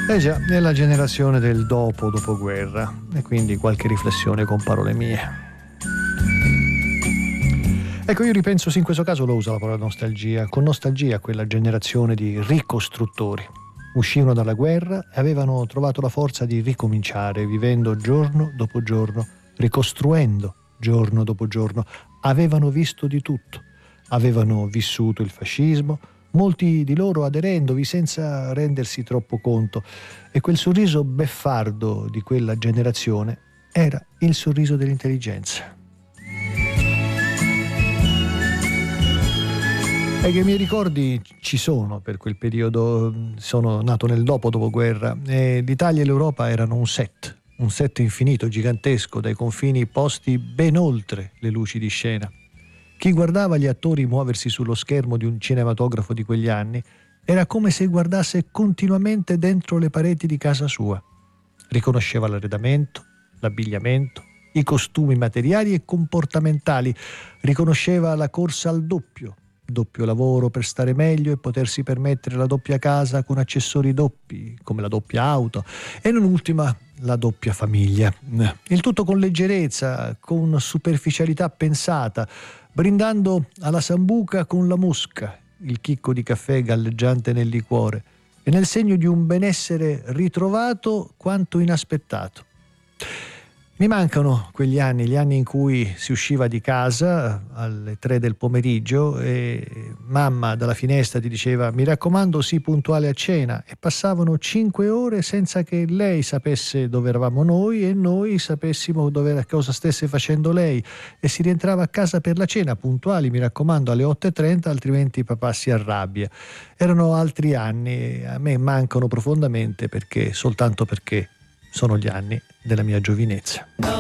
Eh già, è la generazione del dopoguerra, e quindi qualche riflessione con parole mie. Ecco, io ripenso, sì, in questo caso lo uso la parola nostalgia, con nostalgia a quella generazione di ricostruttori. Uscivano dalla guerra e avevano trovato la forza di ricominciare, vivendo giorno dopo giorno, ricostruendo giorno dopo giorno. Avevano visto di tutto, avevano vissuto il fascismo, molti di loro aderendovi senza rendersi troppo conto, e quel sorriso beffardo di quella generazione era il sorriso dell'intelligenza. E che i miei ricordi ci sono per quel periodo. Sono nato nel dopoguerra e l'Italia e l'Europa erano un set infinito, gigantesco, dai confini posti ben oltre le luci di scena. Chi guardava gli attori muoversi sullo schermo di un cinematografo di quegli anni era come se guardasse continuamente dentro le pareti di casa sua. Riconosceva l'arredamento, l'abbigliamento, i costumi materiali e comportamentali, riconosceva la corsa al doppio lavoro per stare meglio e potersi permettere la doppia casa con accessori doppi, come la doppia auto, e non ultima la doppia famiglia. Il tutto con leggerezza, con superficialità pensata, brindando alla sambuca con la mosca, il chicco di caffè galleggiante nel liquore, e nel segno di un benessere ritrovato quanto inaspettato. Mi mancano quegli anni, gli anni in cui si usciva di casa alle 3 del pomeriggio e mamma dalla finestra ti diceva: mi raccomando, sii puntuale a cena, e passavano 5 ore senza che lei sapesse dove eravamo noi e noi sapessimo cosa stesse facendo lei, e si rientrava a casa per la cena puntuali, mi raccomando, alle 8:30, altrimenti papà si arrabbia. Erano altri anni, a me mancano profondamente, soltanto perché sono gli anni della mia giovinezza.